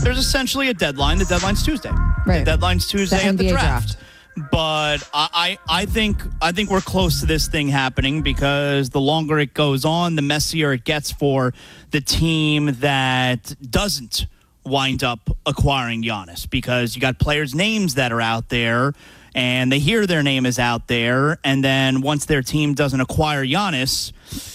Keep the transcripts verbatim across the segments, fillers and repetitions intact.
there's essentially a deadline. The deadline's Tuesday. Right. The deadline's Tuesday The at the N B A draft. draft. But I, I, I think I think we're close to this thing happening because the longer it goes on, the messier it gets for the team that doesn't wind up acquiring Giannis, because you got players' names that are out there and they hear their name is out there, and then once their team doesn't acquire Giannis,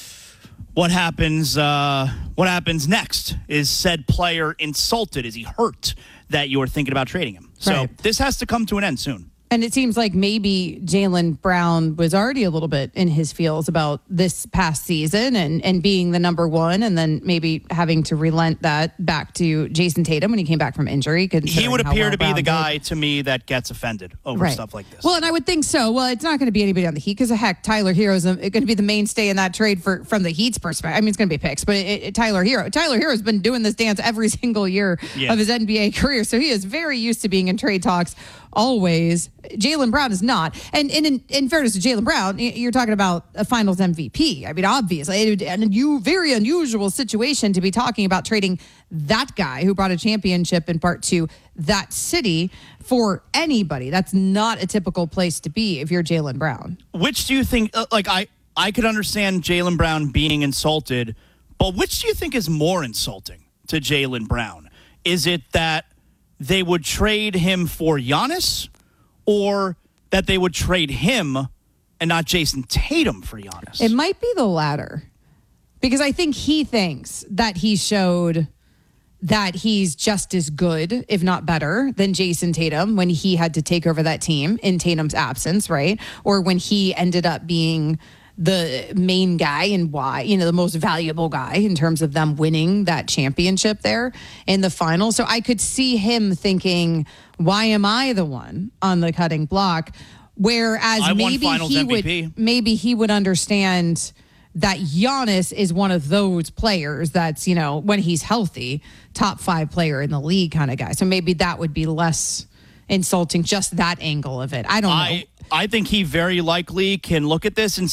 what happens uh, what happens next? Is said player insulted? Is he hurt that you're thinking about trading him? So Right. this has to come to an end soon. And it seems like maybe Jaylen Brown was already a little bit in his feels about this past season and, and being the number one, and then maybe having to relent that back to Jason Tatum when he came back from injury. He would how appear well to be Brown the did. guy, to me, that gets offended over Right. stuff like this. Well, and I would think so. Well, it's not going to be anybody on the Heat because, heck, Tyler Hero is going to be the mainstay in that trade for from the Heat's perspective. I mean, it's going to be picks, but it, it, Tyler Hero, Tyler Hero has been doing this dance every single year Yeah. of his N B A career, so he is very used to being in trade talks always. Jaylen Brown is not. And, and in, in fairness to Jaylen Brown, y- you're talking about a Finals M V P. I mean, obviously, it, an unu- very unusual situation to be talking about trading that guy who brought a championship in part to that city for anybody. That's not a typical place to be if you're Jaylen Brown. Which do you think, uh, like, I, I could understand Jaylen Brown being insulted, but which do you think is more insulting to Jaylen Brown? Is it that they would trade him for Giannis, or that they would trade him and not Jason Tatum for Giannis? It might be the latter, because I think he thinks that he showed that he's just as good, if not better, than Jason Tatum when he had to take over that team in Tatum's absence, right? Or when he ended up being the main guy and why, you know, the most valuable guy in terms of them winning that championship there in the final. So I could see him thinking, why am I the one on the cutting block? Whereas I won maybe Finals he M V P. would, maybe he would understand that Giannis is one of those players that's, you know, when he's healthy, top five player in the league kind of guy. So maybe that would be less insulting, just that angle of it. I don't know. I, I think he very likely can look at this and